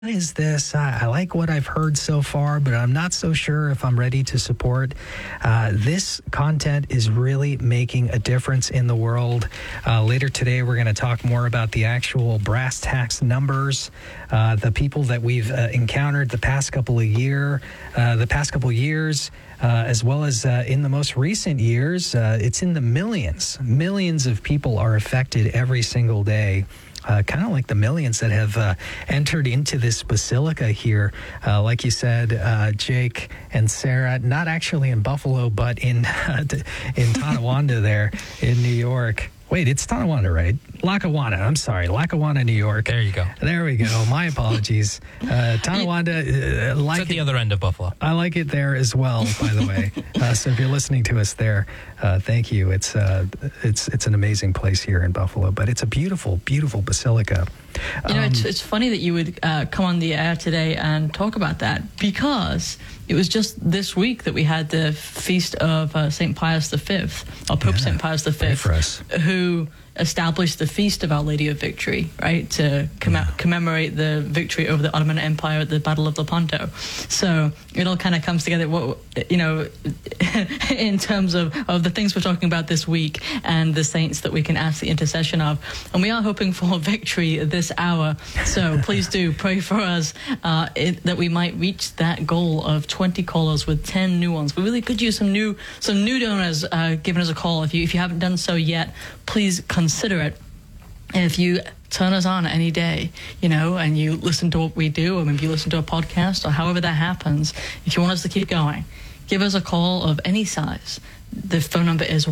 is this? I like what I've heard so far, but I'm not so sure if I'm ready to support. This content is really making a difference in the world. Later today, we're going to talk more about the actual brass tacks numbers, the people that we've encountered the past couple of years, as well as in the most recent years. It's in the millions. Millions of people are affected every single day. Kind of like the millions that have entered into this basilica here. Like you said, Jake and Sarah, not actually in Buffalo, but in Tonawanda there in New York. Wait, it's Tonawanda, right? Lackawanna. I'm sorry. Lackawanna, New York. There you go. There we go. My apologies. Tonawanda, it's at the other end of Buffalo. I like it there as well, by the way. So if you're listening to us there, thank you. It's an amazing place here in Buffalo, but it's a beautiful, beautiful basilica. It's funny that you would come on the air today and talk about that, because it was just this week that we had the feast of St. Pius V, or Pope St. Pius V, who established the Feast of Our Lady of Victory, right, to commemorate the victory over the Ottoman Empire at the Battle of Lepanto. So it all kind of comes together, in terms of the things we're talking about this week and the saints that we can ask the intercession of. And we are hoping for victory this hour. So please do pray for us that we might reach that goal of 20 callers with 10 new ones. We really could use some new donors giving us a call. If you haven't done so yet, please consider it. And if you turn us on any day, and you listen to what we do, or maybe you listen to a podcast, or however that happens, if you want us to keep going, give us a call of any size. The phone number is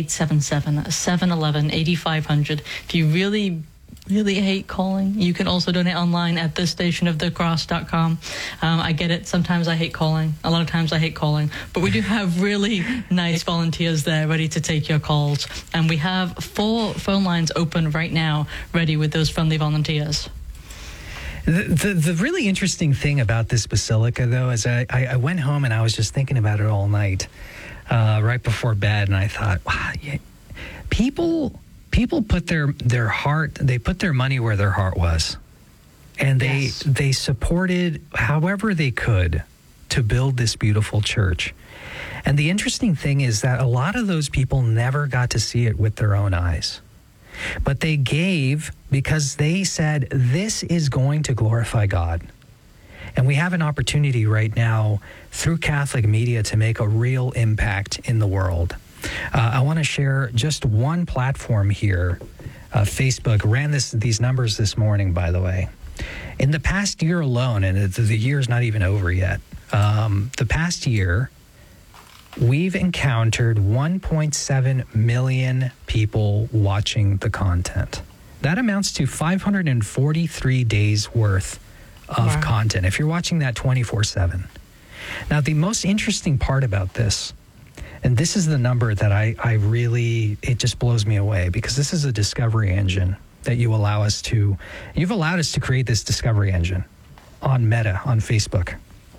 1-877-711-8500. If you really hate calling, you can also donate online at thestationofthecross.com. I get it. Sometimes I hate calling. A lot of times I hate calling. But we do have really nice volunteers there ready to take your calls. And we have 4 phone lines open right now, ready with those friendly volunteers. The really interesting thing about this basilica, though, is I went home and I was just thinking about it all night, right before bed, and I thought, wow, people put their heart, they put their money where their heart was, and they supported however they could to build this beautiful church. And the interesting thing is that a lot of those people never got to see it with their own eyes. But they gave because they said, this is going to glorify God. And we have an opportunity right now through Catholic media to make a real impact in the world. I want to share just one platform here. Facebook ran these numbers this morning, by the way. In the past year alone, and the year's not even over yet, the past year, we've encountered 1.7 million people watching the content. That amounts to 543 days worth of content, if you're watching that 24/7. Now, the most interesting part about this, and this is the number that it just blows me away, because this is a discovery engine that you've allowed us to create this discovery engine on Meta, on Facebook.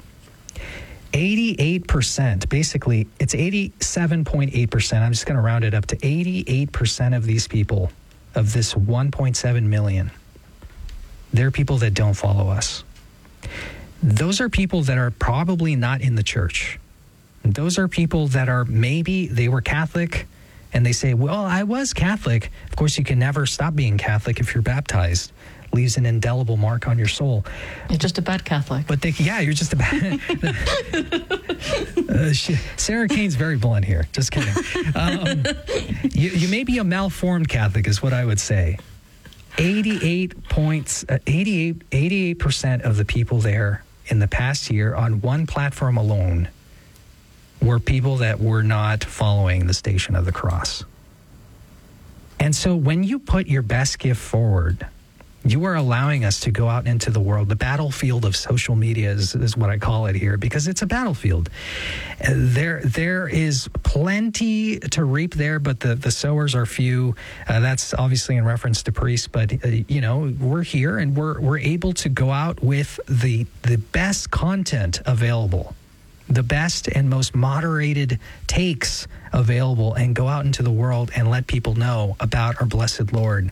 88%, basically, it's 87.8%. I'm just going to round it up to 88% of these people, of this 1.7 million, they're people that don't follow us. Those are people that are probably not in the church. Those are people that are, maybe they were Catholic and they say, well, I was Catholic. Of course, you can never stop being Catholic if you're baptized. Leaves an indelible mark on your soul. You're just a bad Catholic. But you're just a bad... Sarah Kane's very blunt here. Just kidding. You may be a malformed Catholic is what I would say. 88% of the people there in the past year on one platform alone were people that were not following the Station of the Cross. And so when you put your best gift forward, you are allowing us to go out into the world. The battlefield of social media is what I call it here, because it's a battlefield. There is plenty to reap there, but the sowers are few. That's obviously in reference to priests, but we're here and we're able to go out with the best content available, the best and most moderated takes available, and go out into the world and let people know about our blessed Lord.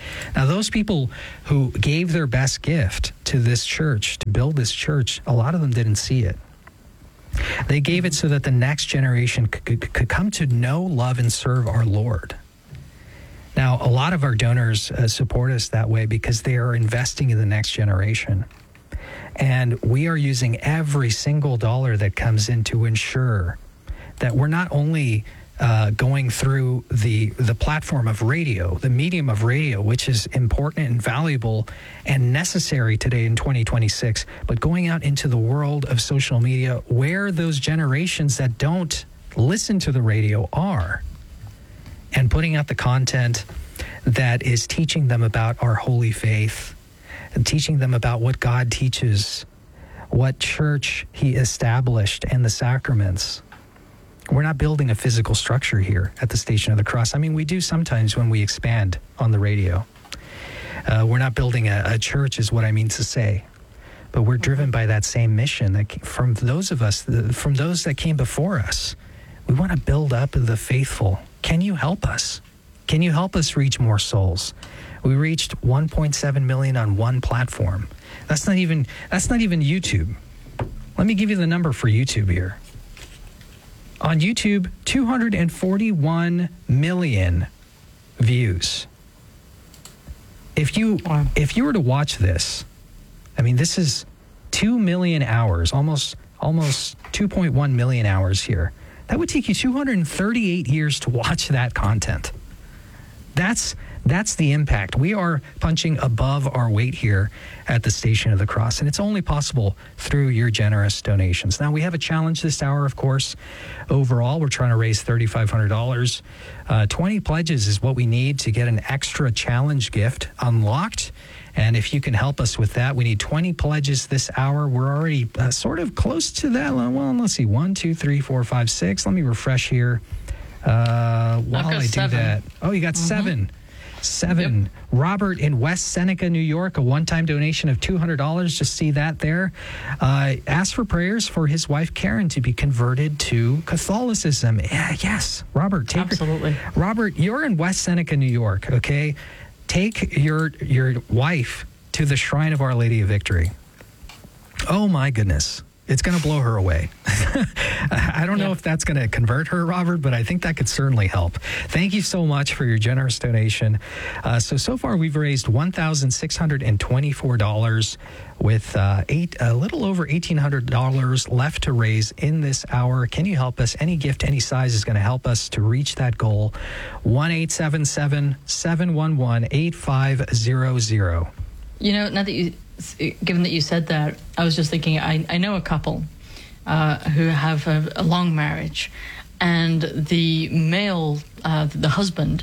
Now, those people who gave their best gift to this church, to build this church, a lot of them didn't see it. They gave it so that the next generation could come to know, love, and serve our Lord. Now, a lot of our donors support us that way because they are investing in the next generation. And we are using every single dollar that comes in to ensure that we're not only going through the platform of radio, the medium of radio, which is important and valuable and necessary today in 2026, but going out into the world of social media where those generations that don't listen to the radio are, and putting out the content that is teaching them about our holy faith and teaching them about what God teaches, what church he established, and the sacraments. We're not building a physical structure here at the Station of the Cross. I mean, we do sometimes when we expand on the radio. We're not building a church is what I mean to say. But we're driven by that same mission that from those of us, from those that came before us. We want to build up the faithful. Can you help us? Can you help us reach more souls? We reached 1.7 million on one platform. That's not even YouTube. Let me give you the number for YouTube here. On YouTube, 241 million views. If you were to watch this, I mean, this is 2 million hours, almost 2.1 million hours here. That would take you 238 years to watch that content. That's the impact. We are punching above our weight here at the Station of the Cross, and it's only possible through your generous donations. Now, we have a challenge this hour, of course. Overall, we're trying to raise $3,500. 20 pledges is what we need to get an extra challenge gift unlocked. And if you can help us with that, we need 20 pledges this hour. We're already sort of close to that. Well, let's see. 1, 2, 3, 4, 5, 6. Let me refresh here. While I do 7. that. Oh, you got 7. 7. Yep. Robert in West Seneca, New York, a one-time donation of $200. Just see that there. Ask for prayers for his wife, Karen, to be converted to Catholicism. Yes, Robert. Absolutely. Robert, you're in West Seneca, New York, okay? Take your wife to the Shrine of Our Lady of Victory. Oh, my goodness. It's going to blow her away. I don't know if that's going to convert her, Robert, but I think that could certainly help. Thank you so much for your generous donation. So far, we've raised $1,624 with a little over $1,800 left to raise in this hour. Can you help us? Any gift, any size is going to help us to reach that goal. 1-877-711-8500. You know, now that given that you said that, I was just thinking, I know a couple who have a long marriage, and the male, the husband,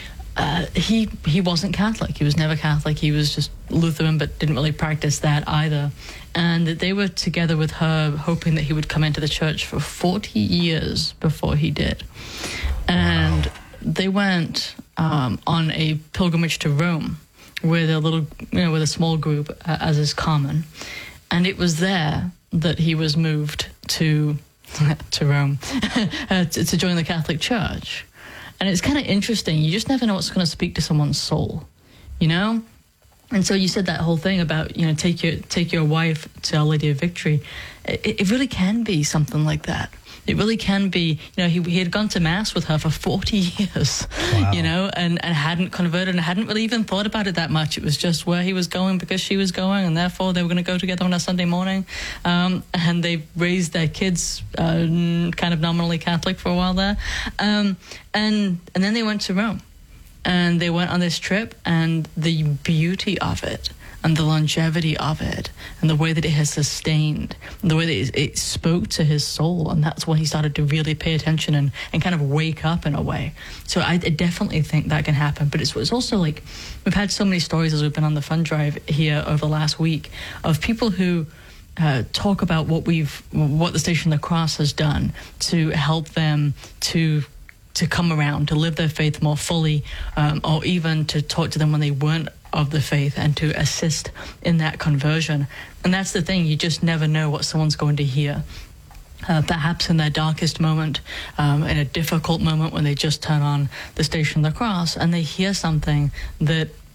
he wasn't Catholic. He was never Catholic. He was just Lutheran, but didn't really practice that either. And they were together with her, hoping that he would come into the church for 40 years before he did. And they went on a pilgrimage to Rome with with a small group, as is common. And it was there that he was moved to Rome to join the Catholic Church. And it's kind of interesting. You just never know what's going to speak to someone's soul, you know? And so you said that whole thing about, take your wife to Our Lady of Victory. It really can be something like that. It really can be, he had gone to Mass with her for 40 years, wow. And hadn't converted and hadn't really even thought about it that much. It was just where he was going because she was going, and therefore they were going to go together on a Sunday morning. And they raised their kids kind of nominally Catholic for a while there. And then they went to Rome. And they went on this trip, and the beauty of it, and the longevity of it, and the way that it has sustained, and the way that it spoke to his soul, and that's when he started to really pay attention and kind of wake up in a way. So I definitely think that can happen. But it's also like, we've had so many stories as we've been on the fund drive here over the last week of people who talk about what the Station of the Cross has done to help them to come around, to live their faith more fully, or even to talk to them when they weren't of the faith and to assist in that conversion. And that's the thing, you just never know what someone's going to hear. Perhaps in their darkest moment, in a difficult moment when they just turn on the Station of the Cross and they hear something that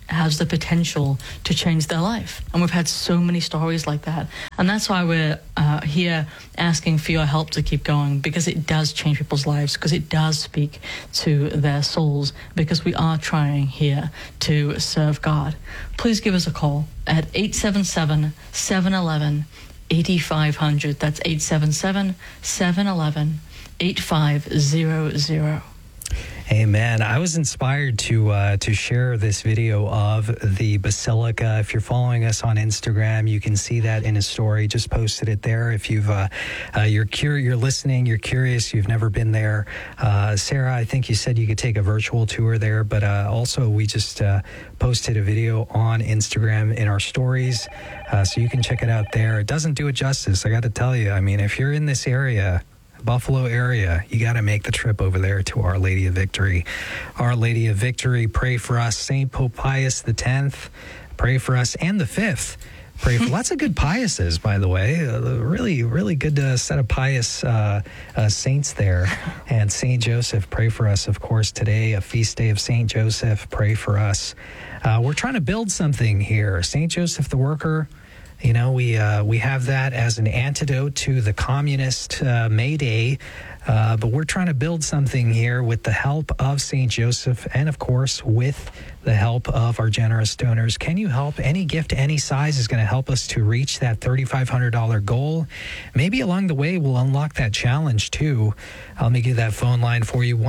has the potential to change their life. And we've had so many stories like that. And that's why we're here asking for your help to keep going, because it does change people's lives, because it does speak to their souls, because we are trying here to serve God. Please give us a call at 877-711-8500. That's 877-711-8500. Amen. I was inspired to share this video of the Basilica. If you're following us on Instagram, you can see that in a story. Just posted it there. If you're listening, you're curious, you've never been there. Sarah, I think you said you could take a virtual tour there, but also we just posted a video on Instagram in our stories, so you can check it out there. It doesn't do it justice, I got to tell you. I mean, if you're in this area, Buffalo area, you got to make the trip over there to Our Lady of Victory. Our Lady of Victory, pray for us. St. Pope Pius X, pray for us. And the 5th, pray for lots of good Piuses, by the way. Really, really good set of pious saints there. And St. Joseph, pray for us. Of course, today, a feast day of St. Joseph, pray for us. We're trying to build something here. St. Joseph the Worker, you know, we have that as an antidote to the communist May Day, but we're trying to build something here with the help of St. Joseph and, of course, with the help of our generous donors. Can you help? Any gift, any size is going to help us to reach that $3,500 goal. Maybe along the way, we'll unlock that challenge, too. Let me give that phone line for you,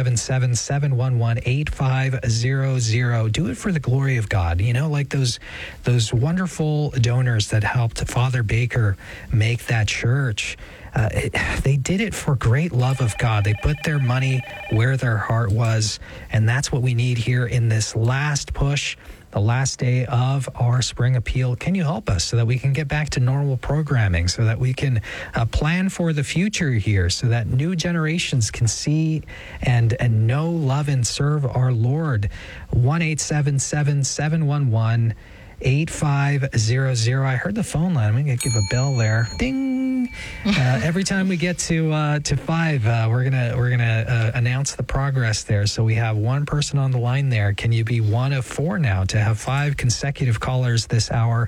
1-877-711-8500. Do it for the glory of God. You know, like those wonderful donors that helped Father Baker make that church. They did it for great love of God. They put their money where their heart was, and that's what we need here in this last push, the last day of our spring appeal. Can you help us so that we can get back to normal programming, so that we can plan for the future here, so that new generations can see and know, love, and serve our Lord? 1-877-711-8500. I heard the phone line. I'm going to give a bell there. Ding. Every time we get to 5, we're gonna announce the progress there. So we have one person on the line there. Can you be one of 4 now to have 5 consecutive callers this hour?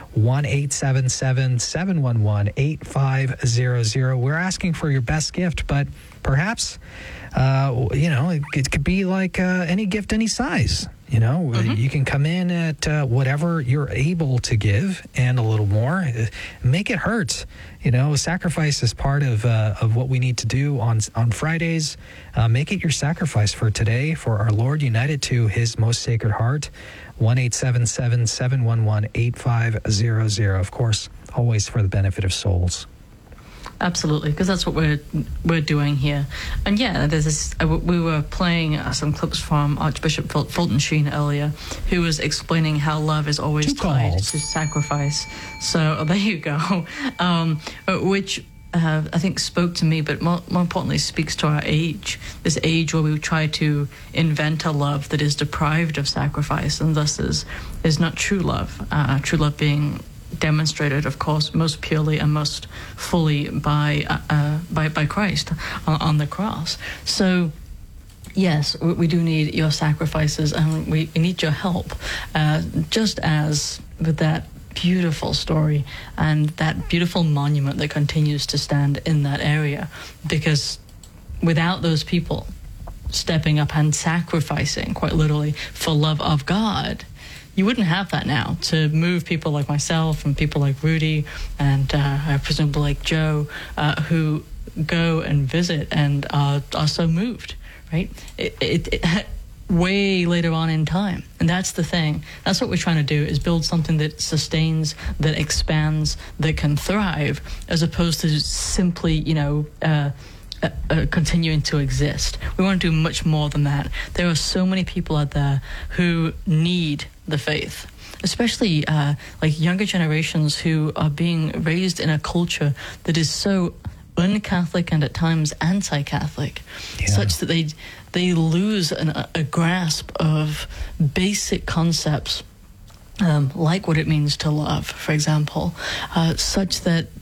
1-877-711-8500. We're asking for your best gift, but perhaps it could be like any gift, any size. You know, you can come in at whatever you're able to give and a little more. Make it hurt. You know, sacrifice is part of what we need to do on Fridays. Make it your sacrifice for today, for our Lord, united to His most sacred heart. 1-877-711-8500. Of course, always for the benefit of souls. Absolutely, because that's what we're doing here. And yeah, there's this, we were playing some clips from Archbishop Fulton Sheen earlier, who was explaining how love is always tied to sacrifice. So there you go, which I think spoke to me, but more importantly speaks to our age, this age where we try to invent a love that is deprived of sacrifice, and thus is not true love. True love being demonstrated, of course, most purely and most fully by Christ on the cross. So, yes, we do need your sacrifices, and we need your help, just as with that beautiful story and that beautiful monument that continues to stand in that area, because without those people stepping up and sacrificing, quite literally, for love of God, you wouldn't have that now to move people like myself and people like Rudy and presumably like Joe, who go and visit and are so moved, right? It way later on in time. And that's the thing. That's what we're trying to do, is build something that sustains, that expands, that can thrive, as opposed to simply, continuing to exist. We want to do much more than that. There are so many people out there who need the faith, especially like younger generations who are being raised in a culture that is so un-Catholic and at times anti-Catholic, such that they lose a grasp of basic concepts, like what it means to love, for example, such that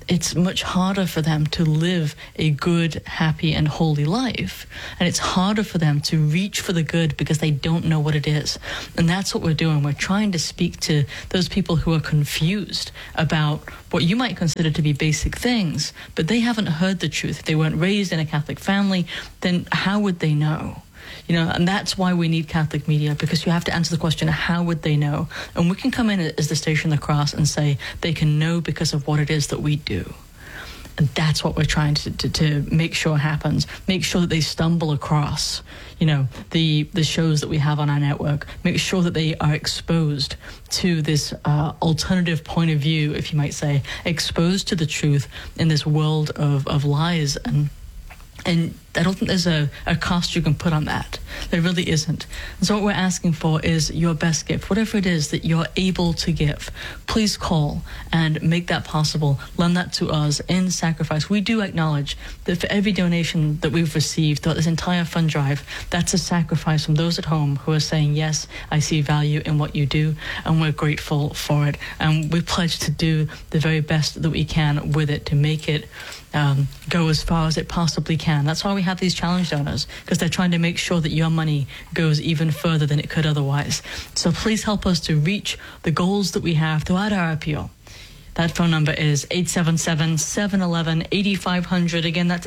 it's much harder for them to live a good, happy, and holy life. And it's harder for them to reach for the good because they don't know what it is. And that's what we're doing. We're trying to speak to those people who are confused about what you might consider to be basic things, but they haven't heard the truth. If they weren't raised in a Catholic family, then how would they know? And that's why we need Catholic media, because you have to answer the question, how would they know? And we can come in as the Station of the Cross and say they can know because of what it is that we do. And that's what we're trying to make sure happens. Make sure that they stumble across, the shows that we have on our network. Make sure that they are exposed to this alternative point of view, if you might say, exposed to the truth in this world of lies. And I don't think there's a cost you can put on that. There really isn't. And so what we're asking for is your best gift. Whatever it is that you're able to give, please call and make that possible. Lend that to us in sacrifice. We do acknowledge that for every donation that we've received throughout this entire fund drive, that's a sacrifice from those at home who are saying, yes, I see value in what you do, and we're grateful for it. And we pledge to do the very best that we can with it to make it go as far as it possibly can. That's why we have these challenge donors, because they're trying to make sure that your money goes even further than it could otherwise. So please help us to reach the goals that we have throughout our appeal. That phone number is 877-711-8500. Again, that's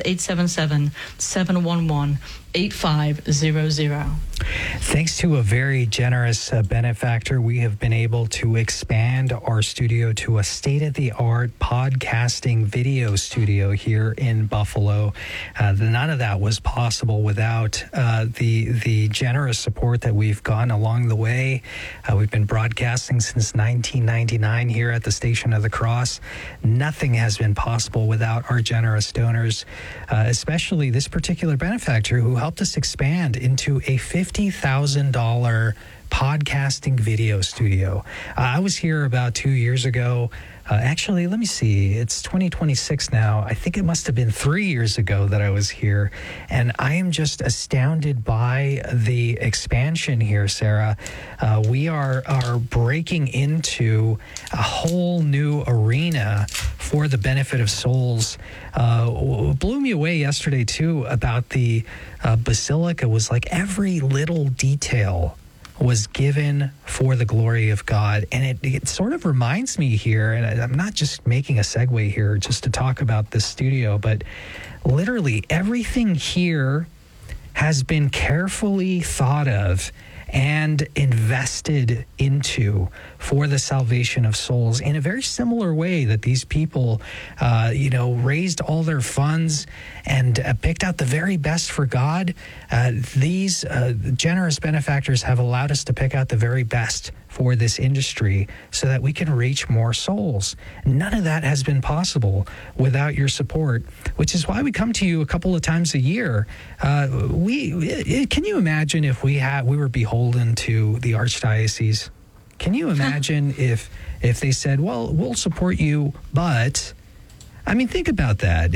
877-711-8500. Thanks to a very generous benefactor, we have been able to expand our studio to a state-of-the-art podcasting video studio here in Buffalo. None of that was possible without the generous support that we've gotten along the way. We've been broadcasting since 1999 here at the Station of the Cross. Nothing has been possible without our generous donors, especially this particular benefactor who helped us expand into a $50,000 podcasting video studio. I was here about 2 years ago. Actually, let me see. It's 2026 now. I think it must have been 3 years ago that I was here. And I am just astounded by the expansion here, Sarah. We are breaking into a whole new arena for the benefit of souls. Blew me away yesterday, too, about the basilica. It was like every little detail was given for the glory of God. And it sort of reminds me here, and I'm not just making a segue here just to talk about this studio, but literally everything here has been carefully thought of and invested into for the salvation of souls in a very similar way that these people, raised all their funds and picked out the very best for God. These generous benefactors have allowed us to pick out the very best for this industry so that we can reach more souls. None of that has been possible without your support, which is why we come to you a couple of times a year. Can you imagine if we were beholden to the Archdiocese? Can you imagine if they said, well, we'll support you, but... I mean, think about that.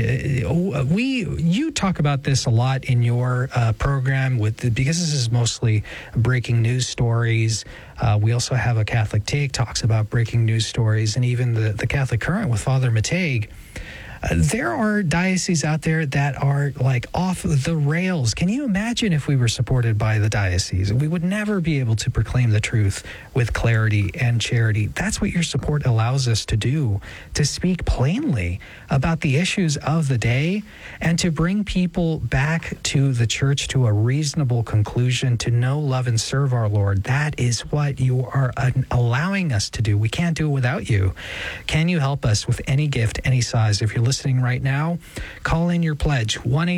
You talk about this a lot in your program because this is mostly breaking news stories. We also have a Catholic Take talks about breaking news stories, and even the Catholic Current with Father Matej. There are dioceses out there that are like off the rails. Can you imagine if we were supported by the diocese? We would never be able to proclaim the truth with clarity and charity. That's what your support allows us to do, to speak plainly about the issues of the day and to bring people back to the church to a reasonable conclusion, to know, love, and serve our Lord. That is what you are allowing us to do. We can't do it without you. Can you help us with any gift, any size? If you're listening right now, call in your pledge,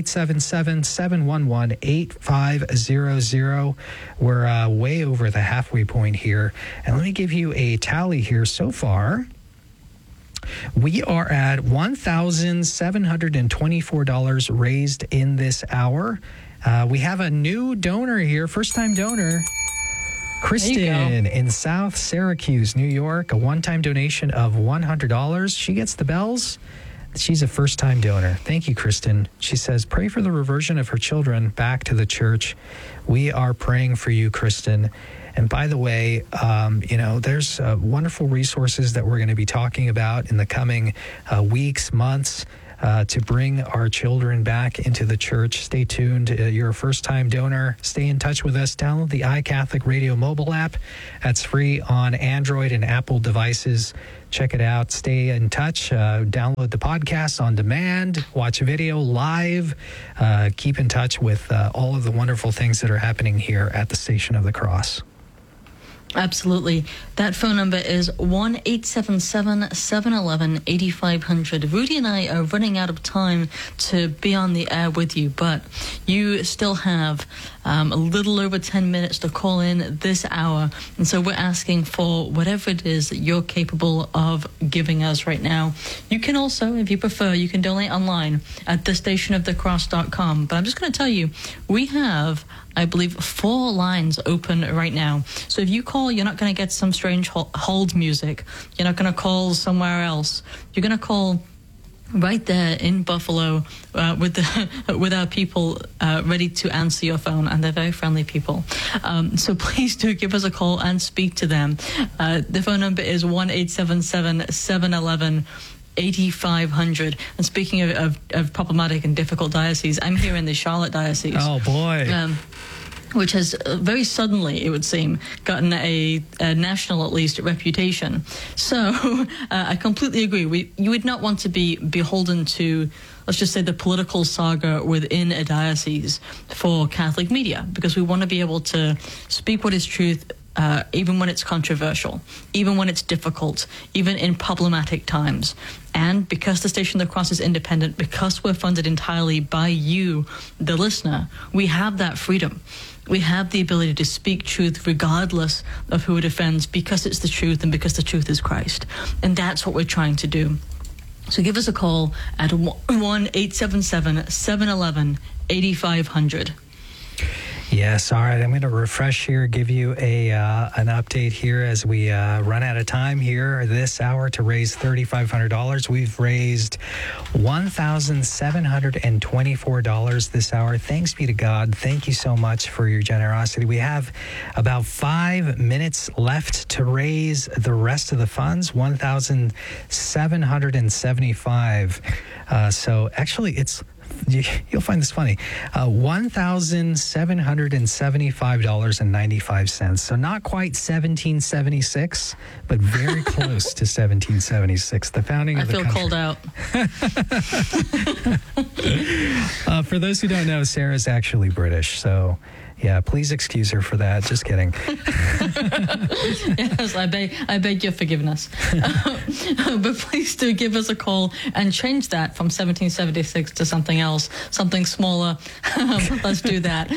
1-877-711-8500. We're way over the halfway point here. And let me give you a tally here so far. We are at $1,724 raised in this hour. We have a new donor here, first-time donor, Kristen in South Syracuse, New York, a one-time donation of $100. She gets the bells. She's a first-time donor. Thank you, Kristen. She says, pray for the reversion of her children back to the church. We are praying for you, Kristen. And by the way, there's wonderful resources that we're going to be talking about in the coming weeks, months, to bring our children back into the church. Stay tuned. You're a first-time donor. Stay in touch with us. Download the iCatholic Radio mobile app. That's free on Android and Apple devices. Check it out. Stay in touch. Download the podcast on demand. Watch a video live. Keep in touch with all of the wonderful things that are happening here at the Station of the Cross. Absolutely. That phone number is 1-877-711-8500. Rudy and I are running out of time to be on the air with you, but you still have a little over 10 minutes to call in this hour. And so we're asking for whatever it is that you're capable of giving us right now. You can also, if you prefer, you can donate online at thestationofthecross.com. But I'm just going to tell you, we have, I believe, 4 lines open right now. So if you call, you're not going to get some strange hold music. You're not going to call somewhere else. You're going to call right there in Buffalo with our people ready to answer your phone, and they're very friendly people. So please do give us a call and speak to them. The phone number is 1-877-711-8500. And speaking of problematic and difficult dioceses, I'm here in the Charlotte Diocese. Oh, boy. Which has very suddenly, it would seem, gotten a national, at least, reputation. So I completely agree. You would not want to be beholden to, let's just say, the political saga within a diocese for Catholic media, because we want to be able to speak what is truth, even when it's controversial, even when it's difficult, even in problematic times. And because the Station of the Cross is independent, because we're funded entirely by you, the listener, we have that freedom. We have the ability to speak truth regardless of who it offends, because it's the truth and because the truth is Christ. And that's what we're trying to do. So give us a call at 1-877-711-8500. Yes, all right. I'm going to refresh here, give you an update here as we run out of time here this hour to raise $3,500. We've raised $1,724 this hour. Thanks be to God. Thank you so much for your generosity. We have about 5 minutes left to raise the rest of the funds, $1,775. So actually, you'll find this funny, $1,775.95. So not quite 1776, but very close to 1776. The founding of the country. I feel called out. For those who don't know, Sarah's actually British, so yeah, please excuse her for that. Just kidding. Yes, I beg your forgiveness. But please do give us a call and change that from 1776 to something else, something smaller. Let's do that.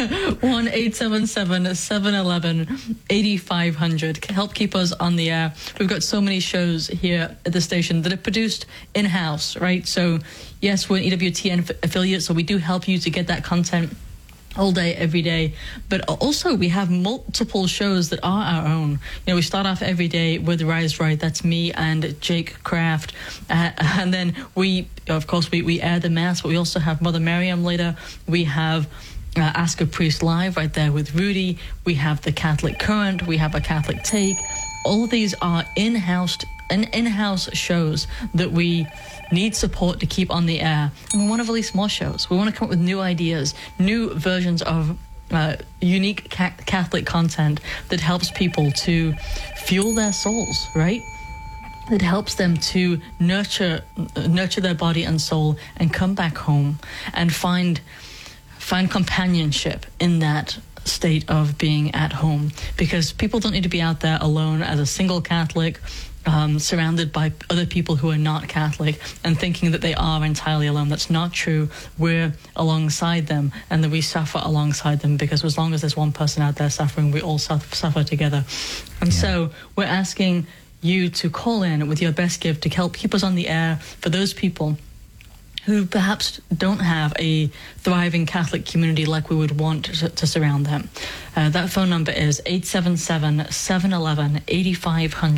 1-877-711-8500. Help keep us on the air. We've got so many shows here at the station that are produced in-house, right? So yes, we're an EWTN affiliate, so we do help you to get that content all day, every day. But also we have multiple shows that are our own. You know, we start off every day with Rise Right. That's me and Jake Kraft. And then we air the Mass, but we also have Mother Miriam later. We have Ask a Priest Live right there with Rudy. We have the Catholic Current. We have a Catholic Take. All of these are in-house shows that we need support to keep on the air. And we want to release more shows. We want to come up with new ideas, new versions of unique Catholic content that helps people to fuel their souls, right? That helps them to nurture their body and soul and come back home and find companionship in that state of being at home. Because people don't need to be out there alone as a single Catholic, surrounded by other people who are not Catholic and thinking that they are entirely alone. That's not true. We're alongside them, and that we suffer alongside them, because as long as there's one person out there suffering, we all suffer together. And so we're asking you to call in with your best gift to help keep us on the air for those people who perhaps don't have a thriving Catholic community like we would want to surround them. That phone number is 877-711-8500.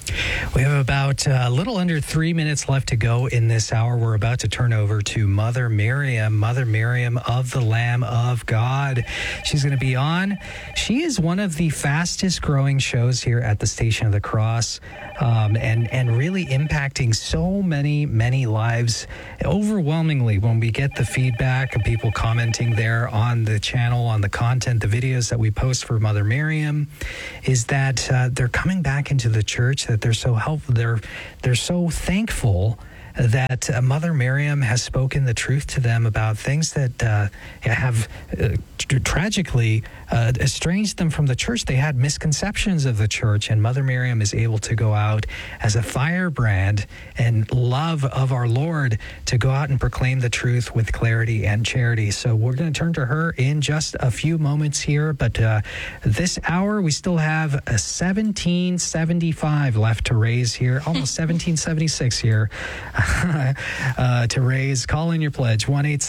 We have about a little under 3 minutes left to go in this hour. We're about to turn over to Mother Miriam of the Lamb of God. She's going to be on. She is one of the fastest growing shows here at the Station of the Cross, and really impacting so many lives. Overwhelmingly, when we get the feedback of people commenting there on the channel, on the content, the videos that we post for Mother Miriam, is that they're coming back into the church, that they're so helpful. They're so thankful that Mother Miriam has spoken the truth to them about things that have tragically estranged them from the church. They had misconceptions of the church, and Mother Miriam is able to go out as a firebrand and love of our Lord to go out and proclaim the truth with clarity and charity. So we're going to turn to her in just a few moments here, but this hour we still have a $17.75 left to raise here, almost $17.76 here. To raise. Call in your pledge,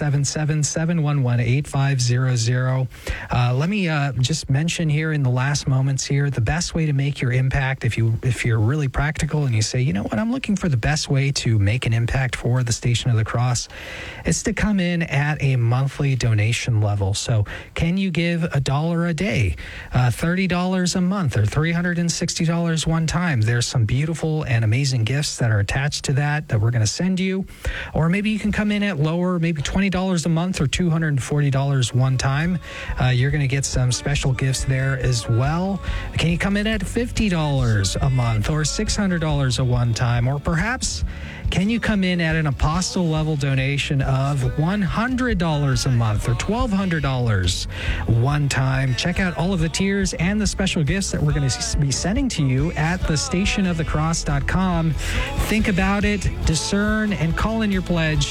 1-877-711-8500. Let me just mention here in the last moments here, the best way to make your impact, if you're really practical and you say, you know what, I'm looking for the best way to make an impact for the Station of the Cross, is to come in at a monthly donation level. So can you give $1 a day, $30 a month, or $360 one time? There's some beautiful and amazing gifts that are attached to that we're going to send you. Or maybe you can come in at lower, maybe $20 a month or $240 one time. You're going to get some special gifts there as well. Can you come in at $50 a month or $600 a one time? Or perhaps can you come in at an apostle level donation of $100 a month or $1,200 one time? Check out all of the tiers and the special gifts that we're going to be sending to you at thestationofthecross.com. Think about it, discern, and call in your pledge,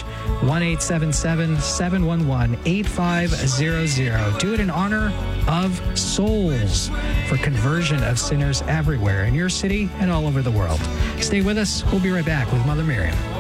1-877-711-8500. Do it in honor of souls for conversion of sinners everywhere in your city and all over the world. Stay with us. We'll be right back with Mother Miriam.